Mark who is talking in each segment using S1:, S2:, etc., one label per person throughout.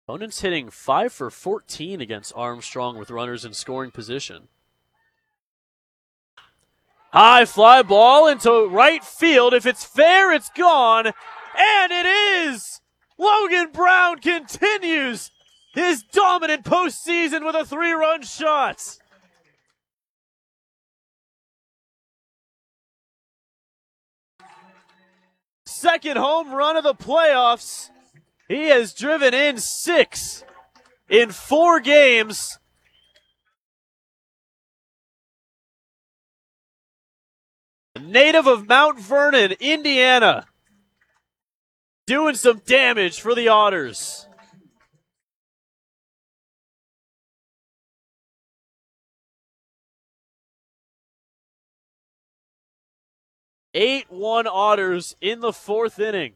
S1: Opponents hitting 5 for 14 against Armstrong with runners in scoring position. High fly ball into right field. If it's fair, it's gone. And it is! Logan Brown continues his dominant postseason with a 3-run shot. Second home run of the playoffs. He has driven in 6 in 4 games. A native of Mount Vernon, Indiana, doing some damage for the Otters. (8-1) Otters in the 4th inning.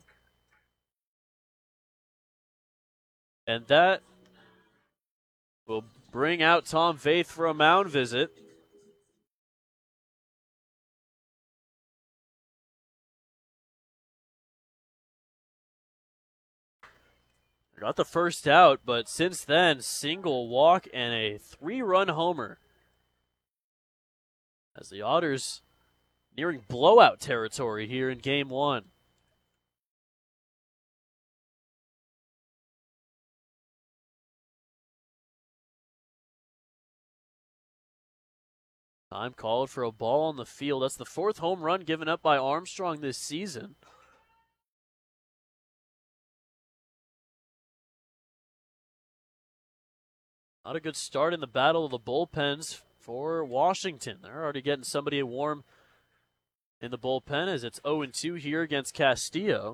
S1: And that will bring out Tom Faith for a mound visit. Got the first out, but since then, single walk and a 3-run homer. As the Otters nearing blowout territory here in Game 1. Time called for a ball on the field. That's the 4th home run given up by Armstrong this season. Not a good start in the battle of the bullpens for Washington. They're already getting somebody warm in the bullpen as it's 0-2 here against Castillo.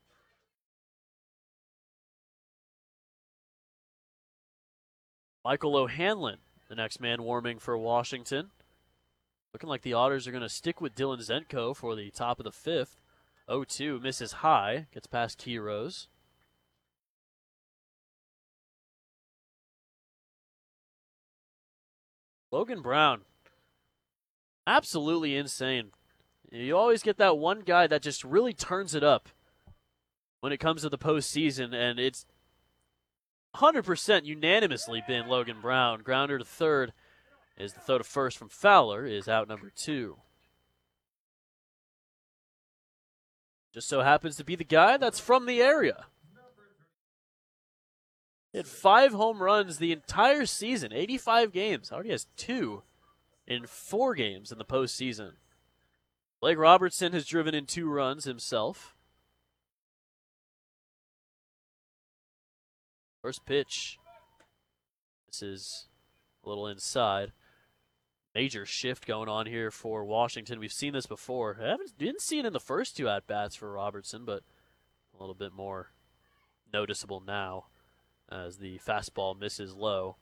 S1: Michael O'Hanlon, the next man warming for Washington. Looking like the Otters are going to stick with Dylan Zenko for the top of the 5th. 0-2, misses high, gets past Quiroz. Logan Brown, absolutely insane. You always get that one guy that just really turns it up when it comes to the postseason, and it's 100% unanimously been Logan Brown. Grounder to third is the throw to first from Fowler is out number 2. Just so happens to be the guy that's from the area. Hit 5 home runs the entire season, 85 games. Already has 2 in 4 games in the postseason. Blake Robertson has driven in 2 runs himself. First pitch. This is a little inside. Major shift going on here for Washington. We've seen this before. Didn't see it in the first 2 at-bats for Robertson, but a little bit more noticeable now as the fastball misses low.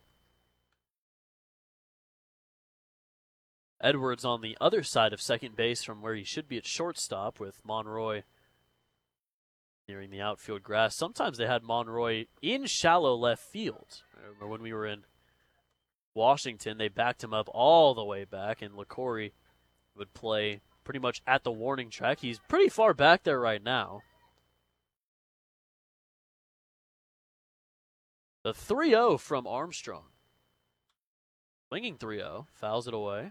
S1: Edwards on the other side of second base from where he should be at shortstop, with Monroy nearing the outfield grass. Sometimes they had Monroy in shallow left field. I remember when we were in Washington, they backed him up all the way back, and LaCorey would play pretty much at the warning track. He's pretty far back there right now. The 3-0 from Armstrong. Swinging 3-0, fouls it away.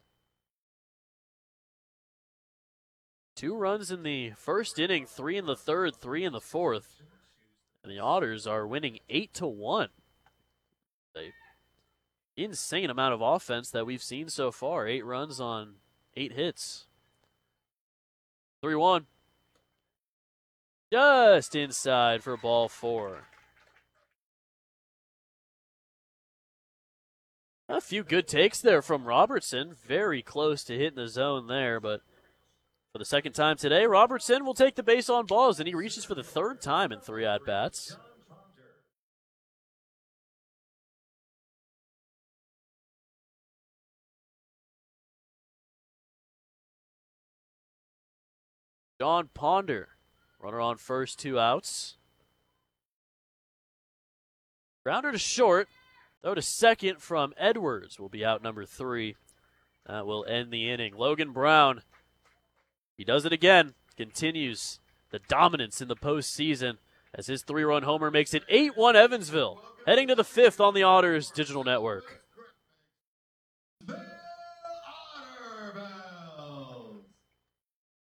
S1: 2 runs in the first inning, 3 in the third, 3 in the fourth. And the Otters are winning 8-1. An insane amount of offense that we've seen so far. 8 runs on 8 hits. 3-1. Just inside for ball 4. A few good takes there from Robertson. Very close to hitting the zone there, but for the second time today, Robertson will take the base on balls, and he reaches for the 3rd time in 3 at-bats. John Ponder, runner on first, 2 outs. Grounder to short. Throw to second from Edwards will be out number 3. That will end the inning. Logan Brown, he does it again. Continues the dominance in the postseason. as his 3-run homer makes it 8-1 Evansville, heading to the 5th on the Otters Digital Network.